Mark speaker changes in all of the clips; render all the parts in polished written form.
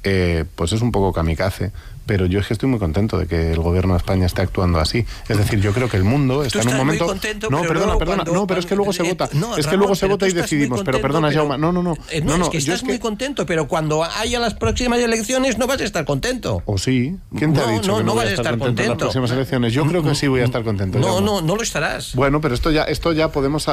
Speaker 1: pues es un poco kamikaze, pero yo es que estoy muy contento de que el gobierno de España esté actuando así. Es decir, yo creo que el mundo está en un momento...
Speaker 2: Contento,
Speaker 1: no, perdona, pero es que luego se vota. Es que luego se vota y decidimos. Pero perdona, Jaume, no.
Speaker 2: Es que estás muy contento, pero cuando haya las próximas elecciones no vas a estar contento.
Speaker 1: ¿O sí? ¿Quién te ha dicho que no vas a estar contento en las próximas elecciones? Yo creo que sí voy a estar contento.
Speaker 2: No lo estarás.
Speaker 1: Bueno, pero esto ya podemos...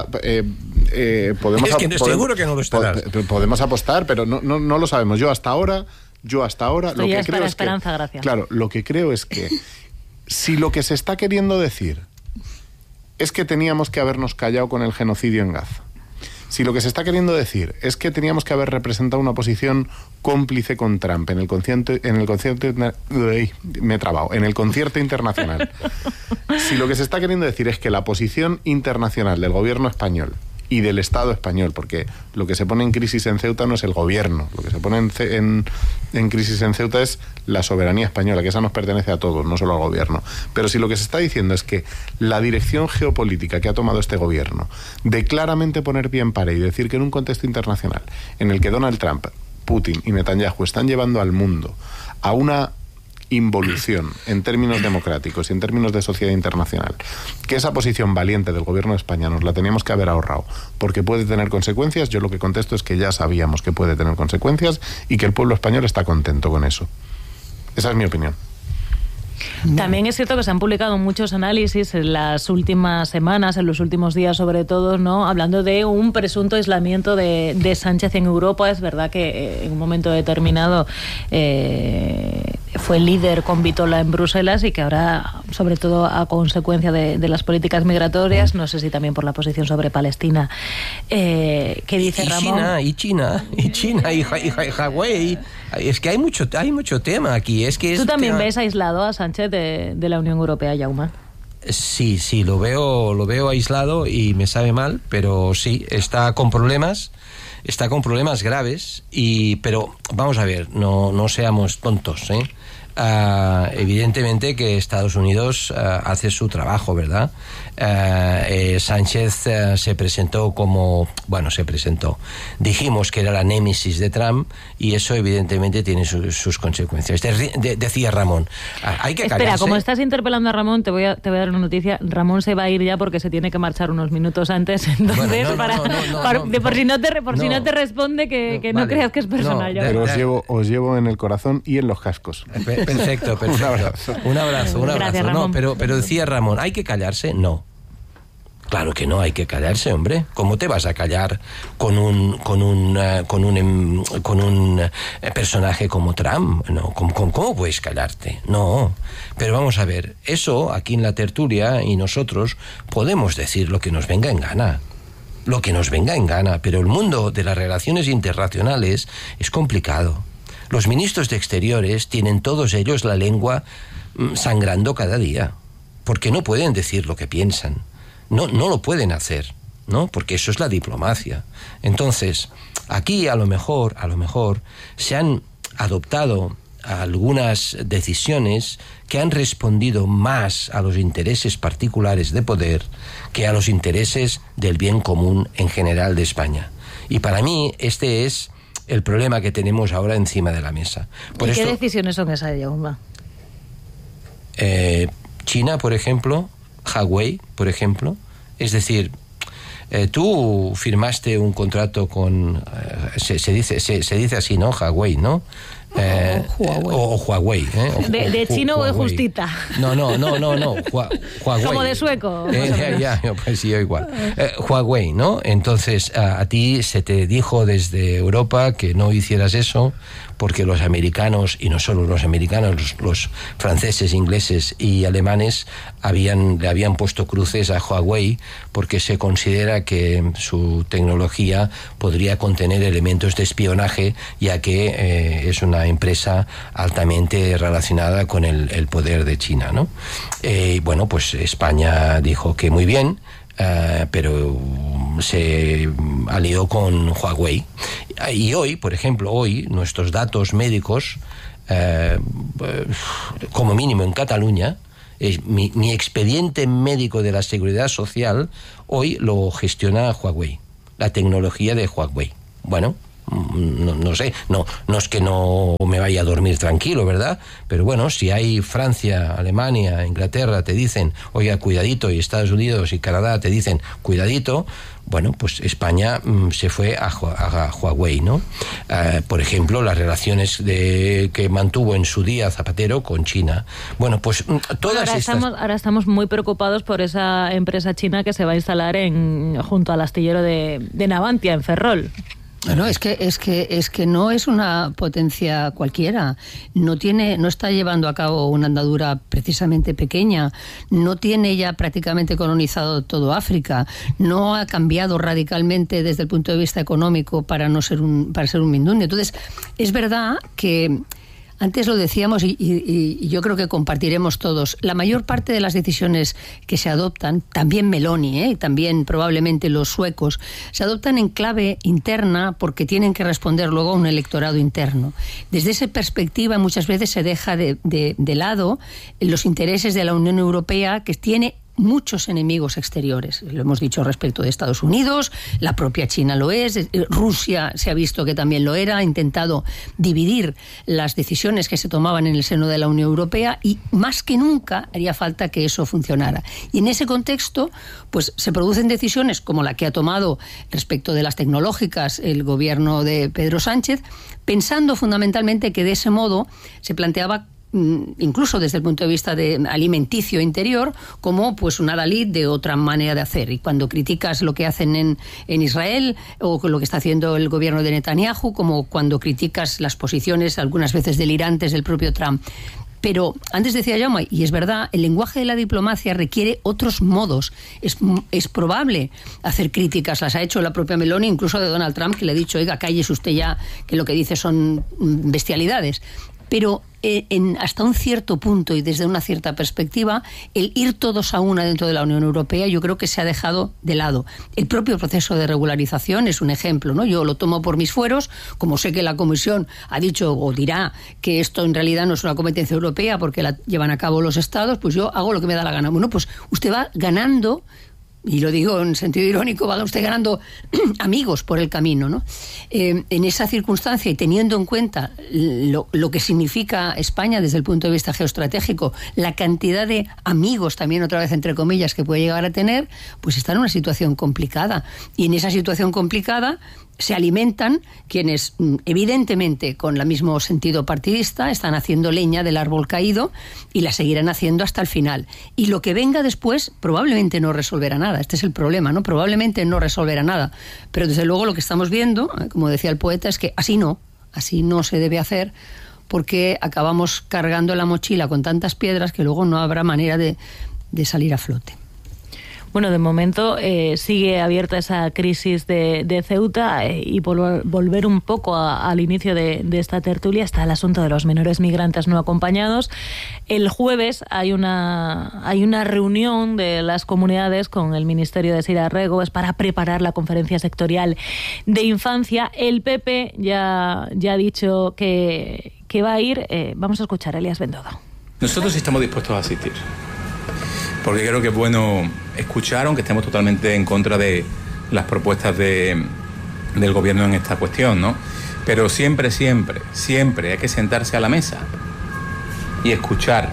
Speaker 2: seguro que no lo estarás.
Speaker 1: Podemos apostar, pero no lo sabemos. Yo hasta ahora
Speaker 3: esto
Speaker 1: lo
Speaker 3: ya
Speaker 1: que
Speaker 3: es
Speaker 1: creo
Speaker 3: para
Speaker 1: es
Speaker 3: esperanza, gracias.
Speaker 1: Claro, lo que creo es que si lo que se está queriendo decir es que teníamos que habernos callado con el genocidio en Gaza, si lo que se está queriendo decir es que teníamos que haber representado una posición cómplice con Trump en el concierto internacional, si lo que se está queriendo decir es que la posición internacional del gobierno español y del Estado español, porque lo que se pone en crisis en Ceuta no es el gobierno, lo que se pone en crisis en Ceuta es la soberanía española, que esa nos pertenece a todos, no solo al gobierno. Pero si lo que se está diciendo es que la dirección geopolítica que ha tomado este gobierno de claramente poner pie en pared y decir que en un contexto internacional en el que Donald Trump, Putin y Netanyahu están llevando al mundo a una involución en términos democráticos y en términos de sociedad internacional, que esa posición valiente del gobierno de España nos la teníamos que haber ahorrado porque puede tener consecuencias, yo lo que contesto es que ya sabíamos que puede tener consecuencias y que el pueblo español está contento con eso. Esa es mi opinión.
Speaker 3: También es cierto que se han publicado muchos análisis en las últimas semanas, en los últimos días sobre todo, ¿no? Hablando de un presunto aislamiento de Sánchez en Europa. Es verdad que en un momento determinado fue líder con Vitola en Bruselas y que ahora, sobre todo a consecuencia de las políticas migratorias, no sé si también por la posición sobre Palestina, que dice Ramón...
Speaker 2: China y Hawái. Es que hay mucho tema aquí. Es que
Speaker 3: ¿Tú también ves aislado a Sánchez de la Unión Europea, Jaume?
Speaker 2: Sí, lo veo aislado y me sabe mal, pero sí, está con problemas graves, pero vamos a ver, no seamos tontos, ¿eh? Evidentemente que Estados Unidos hace su trabajo, ¿verdad? Sánchez se presentó dijimos que era la némesis de Trump y eso evidentemente tiene sus consecuencias. Decía Ramón, hay que callarse.
Speaker 3: Espera, como estás interpelando a Ramón, te voy a dar una noticia. Ramón se va a ir ya porque se tiene que marchar unos minutos antes, entonces por si no te responde que no
Speaker 1: vale.
Speaker 3: creas que es personal.
Speaker 1: Pero os llevo en el corazón y en los cascos.
Speaker 2: Perfecto. Un abrazo.
Speaker 3: Gracias, Ramón.
Speaker 2: No, pero decía Ramón, ¿hay que callarse? No. Claro que no hay que callarse, hombre. ¿Cómo te vas a callar con un personaje como Trump? No, ¿cómo puedes callarte? No. Pero vamos a ver, eso aquí en la tertulia y nosotros podemos decir lo que nos venga en gana. Pero el mundo de las relaciones internacionales es complicado. Los ministros de Exteriores tienen todos ellos la lengua sangrando cada día, porque no pueden decir lo que piensan. No lo pueden hacer, ¿no? Porque eso es la diplomacia. Entonces, aquí a lo mejor se han adoptado algunas decisiones que han respondido más a los intereses particulares de poder que a los intereses del bien común en general de España. Y para mí este es el problema que tenemos ahora encima de la mesa.
Speaker 3: ¿Y qué decisiones son esas, Jaume?
Speaker 2: China, por ejemplo, Hawái, por ejemplo. Es decir, tú firmaste un contrato con... se dice así, ¿no? Hawái, ¿no? O Huawei.
Speaker 3: De chino o de justita.
Speaker 2: No. Huawei.
Speaker 3: Como de sueco.
Speaker 2: Pues sí, igual. Huawei, ¿no? Entonces, a ti se te dijo desde Europa que no hicieras eso porque los americanos, y no solo los americanos, los franceses, ingleses y alemanes le habían puesto cruces a Huawei porque se considera que su tecnología podría contener elementos de espionaje, ya que es una empresa altamente relacionada con el poder de China, ¿no? Bueno, pues España dijo que muy bien, pero se alió con Huawei. Y hoy, por ejemplo, nuestros datos médicos, como mínimo en Cataluña, mi expediente médico de la Seguridad Social hoy lo gestiona Huawei, la tecnología de Huawei. Bueno, No sé, no es que no me vaya a dormir tranquilo, ¿verdad? Pero bueno, si hay Francia, Alemania, Inglaterra te dicen, oiga, cuidadito, y Estados Unidos y Canadá te dicen, cuidadito, bueno, pues España se fue a Huawei, ¿no? Por ejemplo, las relaciones que mantuvo en su día Zapatero con China. Bueno, pues todas
Speaker 3: ahora estamos muy preocupados por esa empresa china que se va a instalar junto al astillero de Navantia, en Ferrol.
Speaker 4: No, es que no es una potencia cualquiera. No está llevando a cabo una andadura precisamente pequeña. No tiene ya prácticamente colonizado todo África. No ha cambiado radicalmente desde el punto de vista económico para ser un mindundio. Entonces, es verdad que antes lo decíamos y yo creo que compartiremos todos. La mayor parte de las decisiones que se adoptan, también Meloni, y también probablemente los suecos, se adoptan en clave interna porque tienen que responder luego a un electorado interno. Desde esa perspectiva muchas veces se deja de lado los intereses de la Unión Europea, que tiene muchos enemigos exteriores. Lo hemos dicho respecto de Estados Unidos, la propia China lo es, Rusia se ha visto que también lo era, ha intentado dividir las decisiones que se tomaban en el seno de la Unión Europea y más que nunca haría falta que eso funcionara. Y en ese contexto, pues se producen decisiones como la que ha tomado respecto de las tecnológicas el gobierno de Pedro Sánchez, pensando fundamentalmente que de ese modo se planteaba, incluso desde el punto de vista de alimenticio interior, como pues un adalid de otra manera de hacer. Y cuando criticas lo que hacen en Israel o lo que está haciendo el gobierno de Netanyahu, como cuando criticas las posiciones algunas veces delirantes del propio Trump. Pero antes decía Jaume, y es verdad, el lenguaje de la diplomacia requiere otros modos. Es probable hacer críticas, las ha hecho la propia Meloni, incluso de Donald Trump, que le ha dicho, oiga, cállese usted ya, que lo que dice son bestialidades. Pero hasta un cierto punto y desde una cierta perspectiva, el ir todos a una dentro de la Unión Europea yo creo que se ha dejado de lado. El propio proceso de regularización es un ejemplo, ¿no? Yo lo tomo por mis fueros, como sé que la Comisión ha dicho o dirá que esto en realidad no es una competencia europea porque la llevan a cabo los Estados, pues yo hago lo que me da la gana. Bueno, pues usted va ganando, y lo digo en sentido irónico, va usted ganando amigos por el camino, ¿no? En esa circunstancia y teniendo en cuenta lo que significa España desde el punto de vista geoestratégico, la cantidad de amigos también, otra vez entre comillas, que puede llegar a tener, pues está en una situación complicada. Y en esa situación complicada se alimentan quienes, evidentemente, con el mismo sentido partidista, están haciendo leña del árbol caído y la seguirán haciendo hasta el final. Y lo que venga después probablemente no resolverá nada. Este es el problema, ¿no? Probablemente no resolverá nada. Pero desde luego lo que estamos viendo, como decía el poeta, es que así no se debe hacer, porque acabamos cargando la mochila con tantas piedras que luego no habrá manera de salir a flote.
Speaker 3: Bueno, de momento sigue abierta esa crisis de Ceuta y volver un poco al inicio de esta tertulia está el asunto de los menores migrantes no acompañados. El jueves hay una reunión de las comunidades con el Ministerio de Sira Rego, es para preparar la conferencia sectorial de infancia. El PP ya ha dicho que va a ir. Vamos a escuchar a Elías Bendodo.
Speaker 5: Nosotros estamos dispuestos a asistir, porque creo que es bueno escuchar, aunque estemos totalmente en contra de las propuestas del gobierno en esta cuestión, ¿no? Pero siempre hay que sentarse a la mesa y escuchar.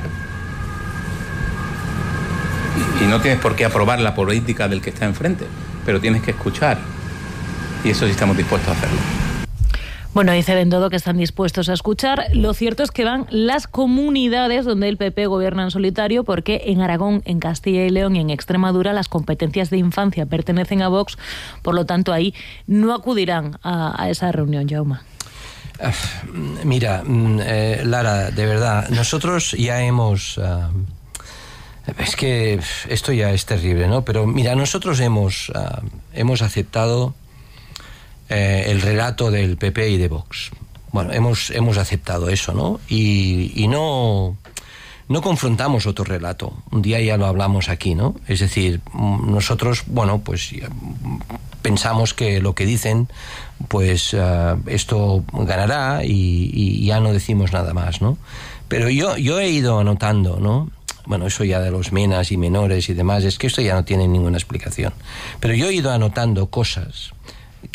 Speaker 5: Y no tienes por qué aprobar la política del que está enfrente, pero tienes que escuchar. Y eso sí estamos dispuestos a hacerlo.
Speaker 3: Bueno, dice Bendodo que están dispuestos a escuchar. Lo cierto es que van las comunidades donde el PP gobierna en solitario, porque en Aragón, en Castilla y León y en Extremadura las competencias de infancia pertenecen a Vox, por lo tanto ahí no acudirán a esa reunión, Jaume.
Speaker 2: Mira, Lara, de verdad, nosotros ya hemos... es que esto ya es terrible, ¿no? Pero mira, nosotros hemos aceptado el relato del PP y de Vox. Bueno, hemos aceptado eso, ¿no? Y no confrontamos otro relato. Un día ya lo hablamos aquí, ¿no? Es decir, nosotros, bueno, pues pensamos que lo que dicen, pues esto ganará y ya no decimos nada más, ¿no? Pero yo he ido anotando, ¿no? Bueno, eso ya de los menas y menores y demás, es que esto ya no tiene ninguna explicación. Pero yo he ido anotando cosas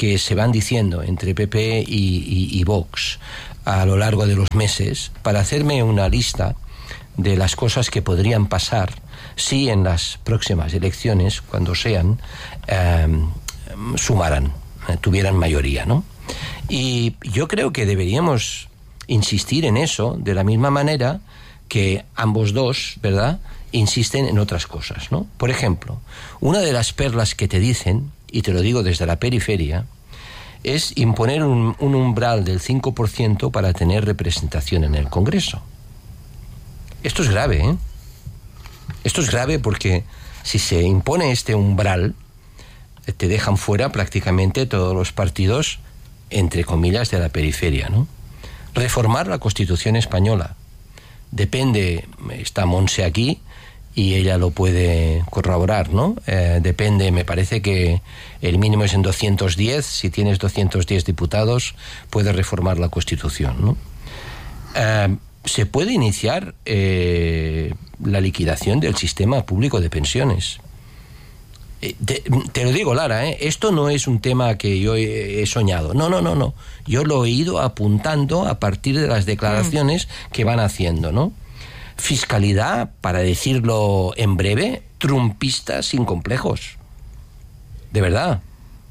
Speaker 2: que se van diciendo entre PP y Vox a lo largo de los meses para hacerme una lista de las cosas que podrían pasar si en las próximas elecciones, cuando sean, sumaran, tuvieran mayoría, ¿no? Y yo creo que deberíamos insistir en eso de la misma manera que ambos dos, ¿verdad?, insisten en otras cosas, ¿no? Por ejemplo, una de las perlas que te dicen, y te lo digo desde la periferia, es imponer un umbral del 5% para tener representación en el Congreso. Esto es grave, ¿eh? Esto es grave porque si se impone este umbral, te dejan fuera prácticamente todos los partidos, entre comillas, de la periferia, ¿no? Reformar la Constitución española. Depende, está Monse aquí y ella lo puede corroborar, ¿no? Depende, me parece que el mínimo es en 210, si tienes 210 diputados, puedes reformar la Constitución, ¿no? Se puede iniciar la liquidación del sistema público de pensiones. Te lo digo, Lara, esto no es un tema que yo he soñado. No. Yo lo he ido apuntando a partir de las declaraciones que van haciendo, ¿no? Fiscalidad, para decirlo en breve, trumpista sin complejos. De verdad.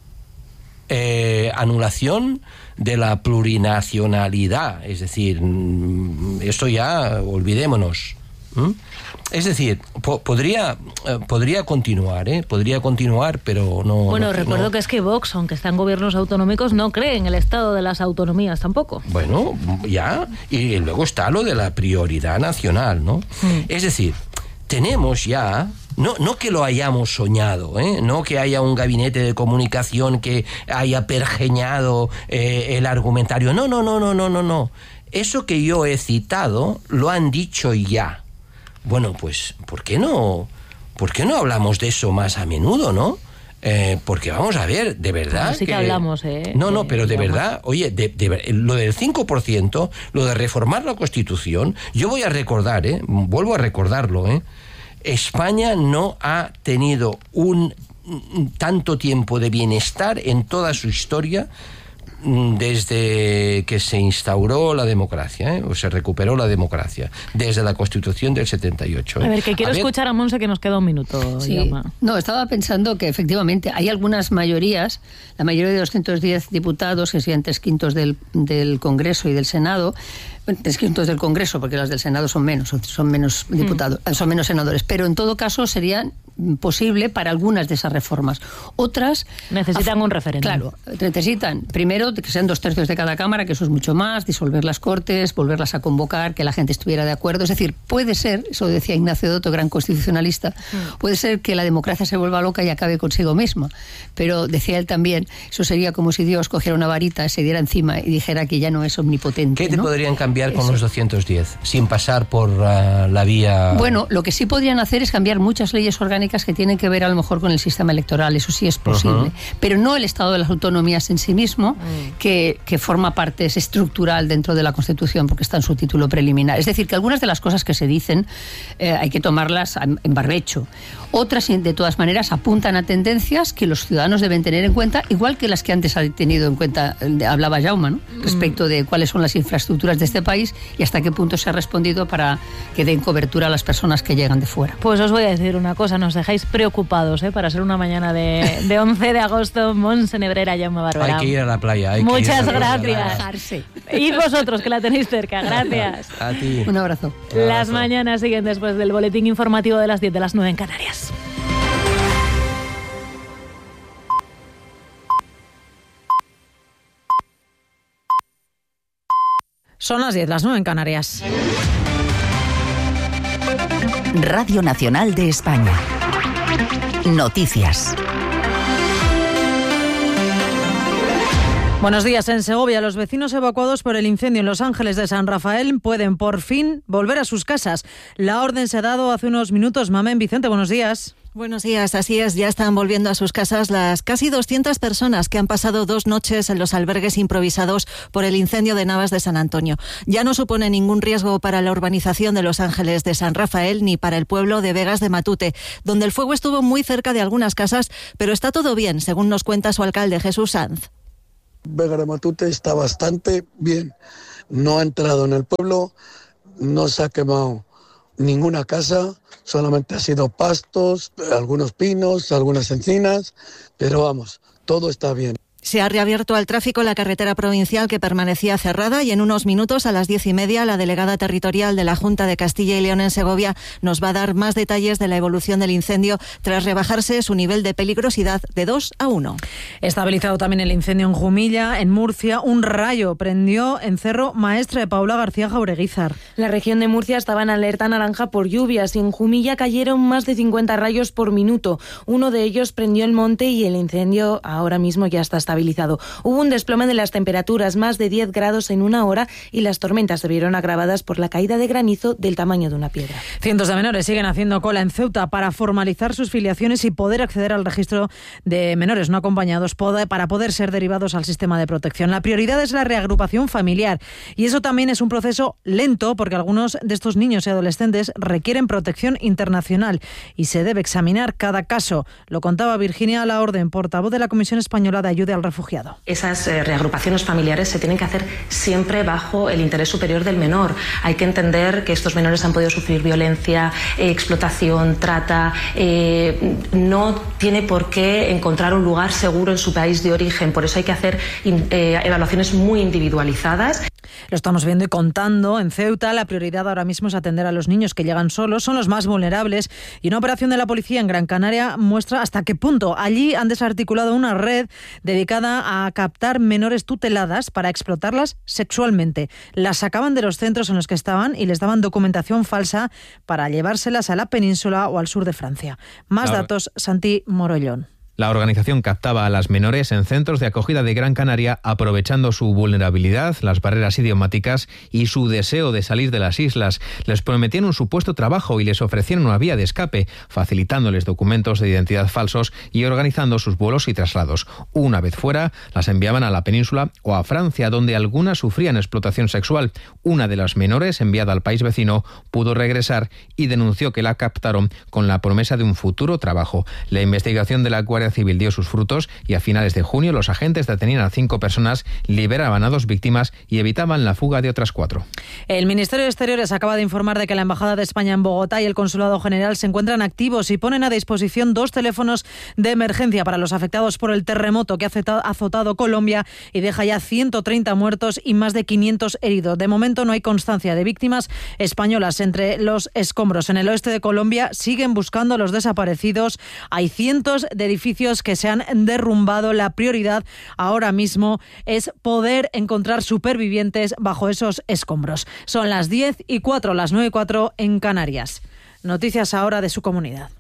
Speaker 2: Anulación de la plurinacionalidad. Es decir, esto ya olvidémonos. Es decir, podría continuar, podría continuar, pero no...
Speaker 3: Bueno, recuerdo que es que Vox, aunque está en gobiernos autonómicos, no cree en el estado de las autonomías tampoco.
Speaker 2: Bueno, ya, y luego está lo de la prioridad nacional, ¿no? Es decir, tenemos ya... No que lo hayamos soñado, no que haya un gabinete de comunicación que haya pergeñado el argumentario. No. Eso que yo he citado lo han dicho ya. Bueno, pues, ¿por qué no hablamos de eso más a menudo, no? Porque vamos a ver, de verdad...
Speaker 3: Bueno, sí que hablamos,
Speaker 2: No, pero de verdad, oye, lo del 5%, lo de reformar la Constitución, yo voy a recordar, vuelvo a recordarlo, España no ha tenido un tanto tiempo de bienestar en toda su historia desde que se instauró la democracia, o se recuperó la democracia, desde la Constitución del 78.
Speaker 3: A ver, que quiero escuchar a Monse, que nos queda un minuto.
Speaker 4: Sí. No, estaba pensando que efectivamente hay algunas mayorías, la mayoría de 210 diputados, que serían 3/5 del Congreso y del Senado, 3/5 del Congreso, porque las del Senado son menos diputados, son menos senadores, pero en todo caso serían posible para algunas de esas reformas. Otras
Speaker 3: necesitan un referéndum.
Speaker 4: Claro, necesitan primero que sean 2/3 de cada cámara, que eso es mucho más, disolver las Cortes, volverlas a convocar, que la gente estuviera de acuerdo. Es decir, puede ser, eso decía Ignacio Dotto, gran constitucionalista, puede ser que la democracia se vuelva loca y acabe consigo misma. Pero decía él también, eso sería como si Dios cogiera una varita, se diera encima y dijera que ya no es omnipotente.
Speaker 2: ¿Qué te
Speaker 4: ¿no?
Speaker 2: podrían cambiar con los 210 sin pasar por la vía...?
Speaker 4: Bueno, lo que sí podrían hacer es cambiar muchas leyes orgánicas que tienen que ver a lo mejor con el sistema electoral, eso sí es posible, pero no el estado de las autonomías en sí mismo, que forma parte, es estructural dentro de la Constitución, porque está en su título preliminar. Es decir, que algunas de las cosas que se dicen hay que tomarlas en barbecho. Otras, de todas maneras, apuntan a tendencias que los ciudadanos deben tener en cuenta, igual que las que antes ha tenido en cuenta, hablaba Jaume, ¿no? Respecto de cuáles son las infraestructuras de este país y hasta qué punto se ha respondido para que den cobertura a las personas que llegan de fuera.
Speaker 3: Pues os voy a decir una cosa, nos dejáis preocupados, para ser una mañana de 11 de agosto, Monse Nebrera, Jaume Barberá.
Speaker 2: Hay que ir a la playa.
Speaker 3: Muchas gracias. Y vosotros, que la tenéis cerca, gracias.
Speaker 2: A ti.
Speaker 4: Un abrazo.
Speaker 3: Las mañanas siguen después del boletín informativo de las 10 de las 9 en Canarias.
Speaker 6: Son las 10, las 9 en Canarias.
Speaker 7: Radio Nacional de España. Noticias.
Speaker 6: Buenos días. En Segovia, los vecinos evacuados por el incendio en Los Ángeles de San Rafael pueden por fin volver a sus casas. La orden se ha dado hace unos minutos. Mamén Vicente, buenos días.
Speaker 8: Buenos días, así es, ya están volviendo a sus casas las casi 200 personas que han pasado 2 noches en los albergues improvisados por el incendio de Navas de San Antonio. Ya no supone ningún riesgo para la urbanización de Los Ángeles de San Rafael ni para el pueblo de Vegas de Matute, donde el fuego estuvo muy cerca de algunas casas, pero está todo bien, según nos cuenta su alcalde Jesús Sanz.
Speaker 9: Vega de Matute está bastante bien. No ha entrado en el pueblo, no se ha quemado ninguna casa, solamente ha sido pastos, algunos pinos, algunas encinas, pero vamos, todo está bien.
Speaker 8: Se ha reabierto al tráfico la carretera provincial que permanecía cerrada y en unos minutos, a las 10:30, la delegada territorial de la Junta de Castilla y León en Segovia nos va a dar más detalles de la evolución del incendio tras rebajarse su nivel de peligrosidad de 2 a 1.
Speaker 6: Estabilizado también el incendio en Jumilla, en Murcia. Un rayo prendió en Cerro Maestre de Paula García Jaureguizar.
Speaker 10: La región de Murcia estaba en alerta naranja por lluvias y en Jumilla cayeron más de 50 rayos por minuto. Uno de ellos prendió el monte y el incendio ahora mismo ya está estabilizado. Hubo un desplome de las temperaturas, más de 10 grados en una hora, y las tormentas se vieron agravadas por la caída de granizo del tamaño de una piedra.
Speaker 6: Cientos de menores siguen haciendo cola en Ceuta para formalizar sus filiaciones y poder acceder al registro de menores no acompañados para poder ser derivados al sistema de protección. La prioridad es la reagrupación familiar y eso también es un proceso lento porque algunos de estos niños y adolescentes requieren protección internacional y se debe examinar cada caso. Lo contaba Virginia Laorden, portavoz de la Comisión Española de Ayuda al Refugiado.
Speaker 11: Esas reagrupaciones familiares se tienen que hacer siempre bajo el interés superior del menor. Hay que entender que estos menores han podido sufrir violencia, explotación, trata. No tiene por qué encontrar un lugar seguro en su país de origen. Por eso hay que hacer evaluaciones muy individualizadas.
Speaker 6: Lo estamos viendo y contando. En Ceuta la prioridad ahora mismo es atender a los niños que llegan solos, son los más vulnerables, y una operación de la policía en Gran Canaria muestra hasta qué punto. Allí han desarticulado una red dedicada a captar menores tuteladas para explotarlas sexualmente. Las sacaban de los centros en los que estaban y les daban documentación falsa para llevárselas a la península o al sur de Francia. Más datos, Santi Morollón.
Speaker 12: La organización captaba a las menores en centros de acogida de Gran Canaria aprovechando su vulnerabilidad, las barreras idiomáticas y su deseo de salir de las islas. Les prometían un supuesto trabajo y les ofrecían una vía de escape, facilitándoles documentos de identidad falsos y organizando sus vuelos y traslados. Una vez fuera, las enviaban a la península o a Francia, donde algunas sufrían explotación sexual. Una de las menores, enviada al país vecino, pudo regresar y denunció que la captaron con la promesa de un futuro trabajo. La investigación de la Guardia Civil dio sus frutos y a finales de junio los agentes detenían a 5 personas, liberaban a 2 víctimas y evitaban la fuga de otras 4.
Speaker 6: El Ministerio de Exteriores acaba de informar de que la Embajada de España en Bogotá y el Consulado General se encuentran activos y ponen a disposición 2 teléfonos de emergencia para los afectados por el terremoto que ha azotado Colombia y deja ya 130 muertos y más de 500 heridos. De momento no hay constancia de víctimas españolas entre los escombros. En el oeste de Colombia siguen buscando a los desaparecidos. Hay cientos de edificios que se han derrumbado. La prioridad ahora mismo es poder encontrar supervivientes bajo esos escombros. Son las 10:04, las 9:04 en Canarias. Noticias ahora de su comunidad.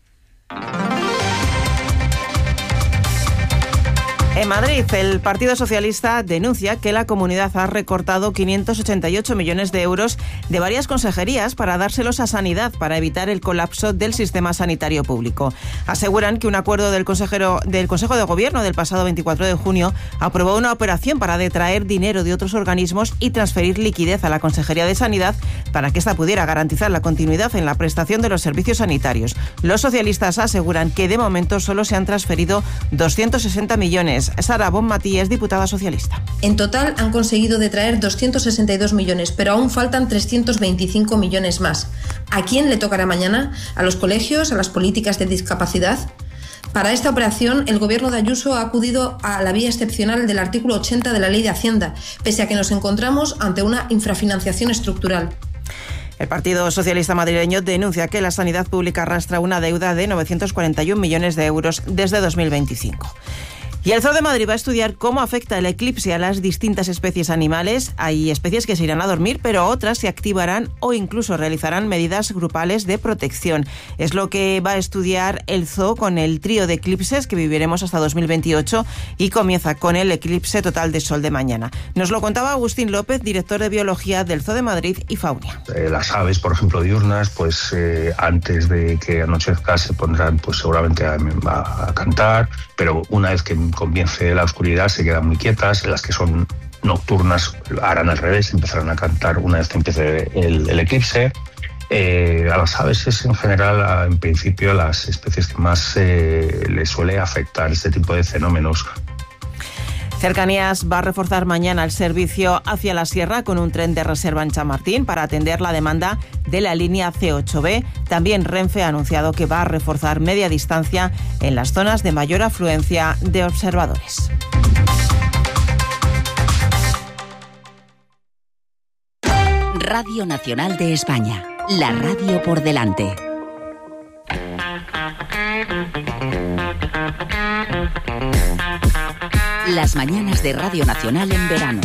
Speaker 13: En Madrid, el Partido Socialista denuncia que la comunidad ha recortado 588 millones de euros de varias consejerías para dárselos a Sanidad para evitar el colapso del sistema sanitario público. Aseguran que un acuerdo del Consejo de Gobierno del pasado 24 de junio aprobó una operación para detraer dinero de otros organismos y transferir liquidez a la Consejería de Sanidad para que ésta pudiera garantizar la continuidad en la prestación de los servicios sanitarios. Los socialistas aseguran que de momento solo se han transferido 260 millones. Sara Bonmatí es diputada socialista.
Speaker 14: En total han conseguido detraer 262 millones, pero aún faltan 325 millones más. ¿A quién le tocará mañana? ¿A los colegios? ¿A las políticas de discapacidad? Para esta operación, el gobierno de Ayuso ha acudido a la vía excepcional del artículo 80 de la Ley de Hacienda, pese a que nos encontramos ante una infrafinanciación estructural.
Speaker 13: El Partido Socialista madrileño denuncia que la sanidad pública arrastra una deuda de 941 millones de euros desde 2025. Y el Zoo de Madrid va a estudiar cómo afecta el eclipse a las distintas especies animales. Hay especies que se irán a dormir, pero otras se activarán o incluso realizarán medidas grupales de protección. Es lo que va a estudiar el Zoo con el trío de eclipses que viviremos hasta 2028 y comienza con el eclipse total de sol de mañana. Nos lo contaba Agustín López, director de Biología del Zoo de Madrid y Faunia.
Speaker 15: Las aves, por ejemplo, diurnas, pues antes de que anochezca se pondrán pues seguramente a cantar, pero una vez que comience la oscuridad se quedan muy quietas. Las que son nocturnas harán al revés, empezarán a cantar una vez que empiece el eclipse. A las aves es en general, en principio, las especies que más les suele afectar este tipo de fenómenos.
Speaker 13: Cercanías va a reforzar mañana el servicio hacia la sierra con un tren de reserva en Chamartín para atender la demanda de la línea C8B. También Renfe ha anunciado que va a reforzar media distancia en las zonas de mayor afluencia de observadores.
Speaker 7: Radio Nacional de España, la radio por delante. Las mañanas de Radio Nacional en verano.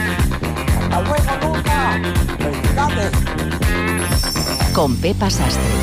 Speaker 7: Con Pepa Sastre.